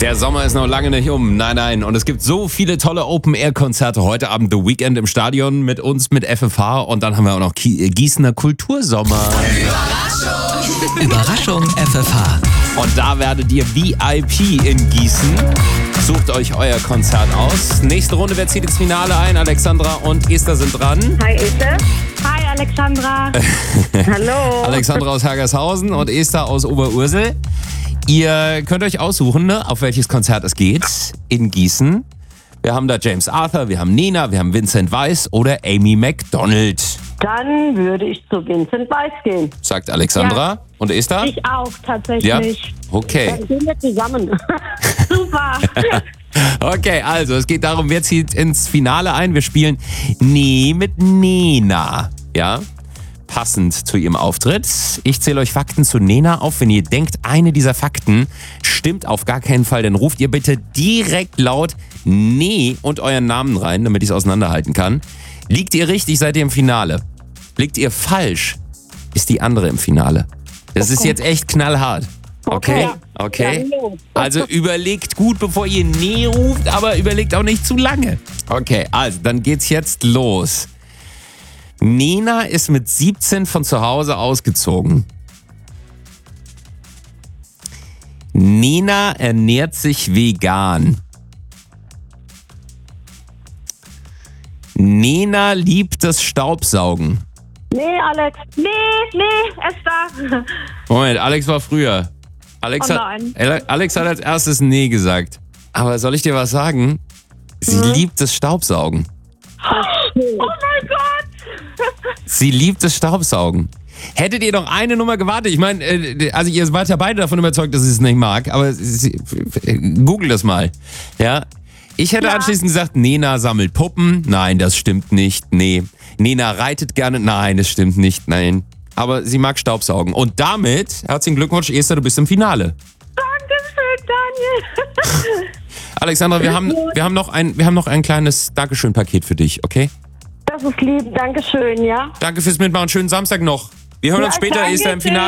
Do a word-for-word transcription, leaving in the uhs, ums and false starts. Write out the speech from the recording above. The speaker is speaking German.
Der Sommer ist noch lange nicht um. Nein, nein. Und es gibt so viele tolle Open-Air-Konzerte. Heute Abend The Weekend im Stadion mit uns, mit F F H. Und dann haben wir auch noch Gießener Kultursommer. Überraschung! Überraschung F F H. Und da werdet ihr V I P in Gießen. Sucht euch euer Konzert aus. Nächste Runde, wer zieht ins Finale ein? Alexandra und Esther sind dran. Hi Esther. Hi Alexandra. Hallo. Alexandra aus Hergershausen und Esther aus Oberursel. Ihr könnt euch aussuchen, ne, auf welches Konzert es geht in Gießen. Wir haben da James Arthur, wir haben Nena, wir haben Vincent Weiss oder Amy Macdonald. Dann würde ich zu Vincent Weiss gehen. Sagt Alexandra. Ja. Und Esther? Ich auch, tatsächlich. Ja? Okay. Dann gehen wir zusammen. Super. Okay, also es geht darum, wer zieht ins Finale ein. Wir spielen Nee mit Nena. Ja? Passend zu ihrem Auftritt. Ich zähle euch Fakten zu Nena auf. Wenn ihr denkt, eine dieser Fakten stimmt auf gar keinen Fall, dann ruft ihr bitte direkt laut Nee und euren Namen rein, damit ich es auseinanderhalten kann. Liegt ihr richtig, seid ihr im Finale. Liegt ihr falsch, ist die andere im Finale. Das ist jetzt echt knallhart. Okay? Okay? Also überlegt gut, bevor ihr Nee ruft, aber überlegt auch nicht zu lange. Okay, also dann geht's jetzt los. Nena ist mit siebzehn von zu Hause ausgezogen. Nena ernährt sich vegan. Nena liebt das Staubsaugen. Nee, Alex. Nee, nee, Esther. Moment, Alex war früher. Alex, Oh hat, nein. Alex hat als erstes Nee gesagt. Aber soll ich dir was sagen? Sie Mhm. liebt das Staubsaugen. Oh mein Gott. Sie liebt das Staubsaugen. Hättet ihr noch eine Nummer gewartet? Ich meine, äh, also ihr wart ja beide davon überzeugt, dass sie es nicht mag, aber sie, äh, google das mal. Ja. Ich hätte Ja. anschließend gesagt, Nena sammelt Puppen. Nein, das stimmt nicht. Nee. Nena reitet gerne. Nein, das stimmt nicht. Nein. Aber sie mag Staubsaugen. Und damit, herzlichen Glückwunsch, Esther, du bist im Finale. Dankeschön, Daniel. Alexandra, wir haben, wir haben, noch, ein, wir haben noch ein kleines Dankeschön-Paket für dich, okay? Das ist lieb, Dankeschön, ja. Danke fürs Mitmachen. Schönen Samstag noch. Wir hören Ja, uns später, danke Esther, im Finale.